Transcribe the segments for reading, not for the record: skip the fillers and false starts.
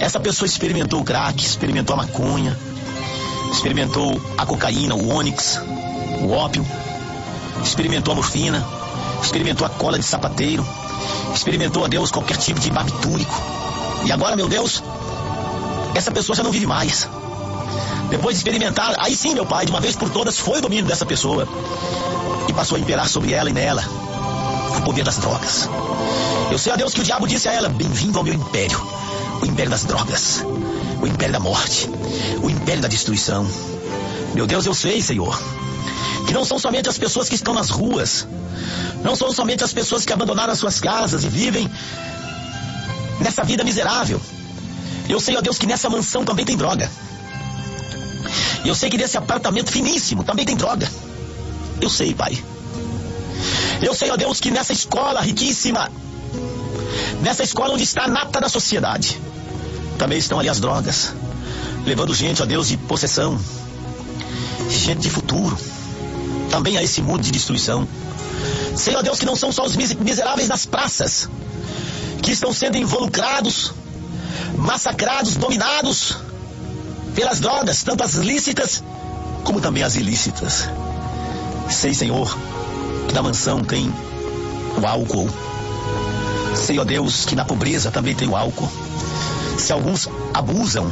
Essa pessoa experimentou o crack, experimentou a maconha, experimentou a cocaína, o ônix, o ópio, experimentou a morfina, experimentou a cola de sapateiro, experimentou, ó Deus, qualquer tipo de barbitúrico. E agora, meu Deus, essa pessoa já não vive mais. Depois de experimentar, aí sim, meu Pai, de uma vez por todas, foi o domínio dessa pessoa e passou a imperar sobre ela e nela o poder das drogas. Eu sei, ó Deus, que o diabo disse a ela: bem-vindo ao meu império, o império das drogas, o império da morte, o império da destruição. Meu Deus, eu sei, Senhor, que não são somente as pessoas que estão nas ruas, não são somente as pessoas que abandonaram as suas casas e vivem nessa vida miserável. Eu sei, ó Deus, que nessa mansão também tem droga. Eu sei que nesse apartamento finíssimo também tem droga. Eu sei, Pai. Eu sei, ó Deus, que nessa escola riquíssima, nessa escola onde está a nata da sociedade, também estão ali as drogas, levando gente, ó Deus, de possessão, gente de futuro, também a esse mundo de destruição. Sei, ó Deus, que não são só os miseráveis nas praças que estão sendo involucrados, massacrados, dominados pelas drogas, tanto as lícitas como também as ilícitas. Sei, Senhor, que na mansão tem o álcool. Sei, ó Deus, que na pobreza também tem o álcool. Se alguns abusam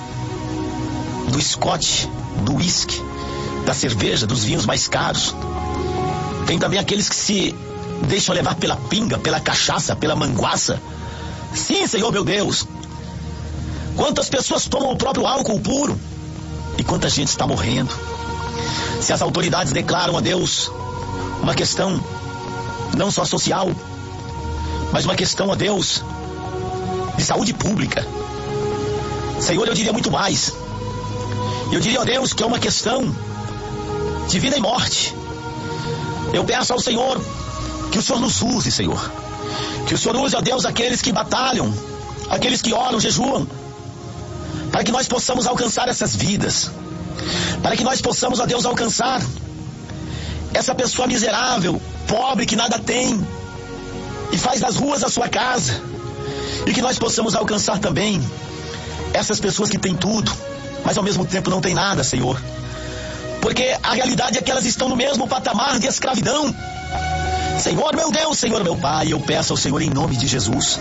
do Scott, do whisky, da cerveja, dos vinhos mais caros, tem também aqueles que se deixam levar pela pinga, pela cachaça, pela manguaça. Sim, Senhor, meu Deus. Quantas pessoas tomam o próprio álcool puro e quanta gente está morrendo. Se as autoridades declaram a Deus uma questão não só social, mas uma questão, a Deus, de saúde pública, Senhor, eu diria muito mais. Eu diria, ó Deus, que é uma questão de vida e morte. Eu peço ao Senhor que o Senhor nos use, Senhor. Que o Senhor use, ó Deus, aqueles que batalham, aqueles que oram, jejuam, para que nós possamos alcançar essas vidas, para que nós possamos, ó Deus, alcançar essa pessoa miserável, pobre, que nada tem e faz das ruas a sua casa, e que nós possamos alcançar também essas pessoas que têm tudo, mas ao mesmo tempo não têm nada, Senhor, porque a realidade é que elas estão no mesmo patamar de escravidão. Senhor meu Deus, Senhor meu Pai, eu peço ao Senhor em nome de Jesus.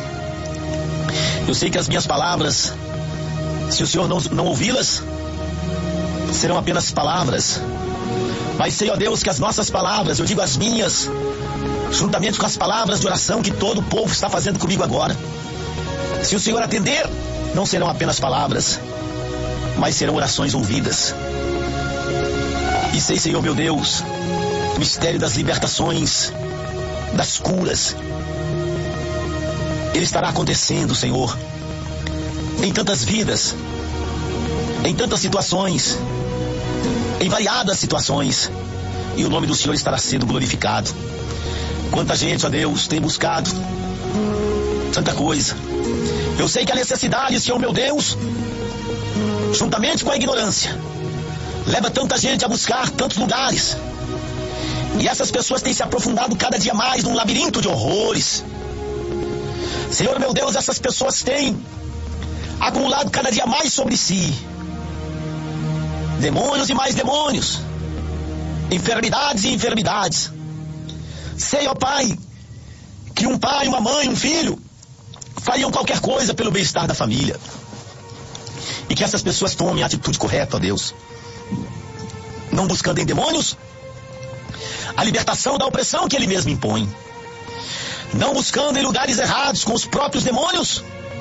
Eu sei que as minhas palavras, se o Senhor não ouvi-las, serão apenas palavras. Mas sei, ó Deus, que as nossas palavras, eu digo as minhas, juntamente com as palavras de oração que todo o povo está fazendo comigo agora, se o Senhor atender, não serão apenas palavras, mas serão orações ouvidas. E sei, Senhor meu Deus, o mistério das libertações, das curas, ele estará acontecendo, Senhor, em tantas vidas, em tantas situações, em variadas situações, e o nome do Senhor estará sendo glorificado. Quanta gente, ó Deus, tem buscado tanta coisa. Eu sei que a necessidade, Senhor meu Deus, juntamente com a ignorância, leva tanta gente a buscar tantos lugares, e essas pessoas têm se aprofundado cada dia mais num labirinto de horrores. Senhor meu Deus, essas pessoas têm acumulado cada dia mais sobre si demônios e mais demônios, enfermidades e enfermidades. Sei, ó Pai, que um pai, uma mãe, um filho fariam qualquer coisa pelo bem-estar da família, e que essas pessoas tomem a atitude correta, ó Deus, não buscando em demônios a libertação da opressão que ele mesmo impõe, não buscando em lugares errados com os próprios demônios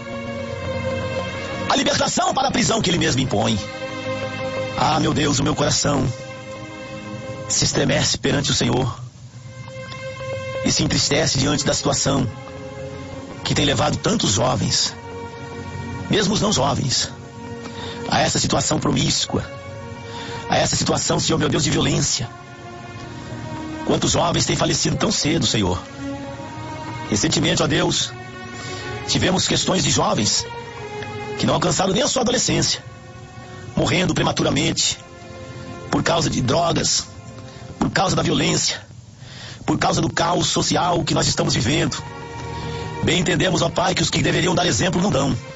a libertação para a prisão que ele mesmo impõe. Ah, meu Deus, o meu coração se estremece perante o Senhor e se entristece diante da situação que tem levado tantos jovens, mesmo os não jovens, a essa situação promíscua, a essa situação, Senhor meu Deus, de violência. Quantos jovens têm falecido tão cedo, Senhor? Recentemente, ó Deus, tivemos questões de jovens que não alcançaram nem a sua adolescência, morrendo prematuramente por causa de drogas, por causa da violência, por causa do caos social que nós estamos vivendo. Bem entendemos, ó Pai, que os que deveriam dar exemplo não dão.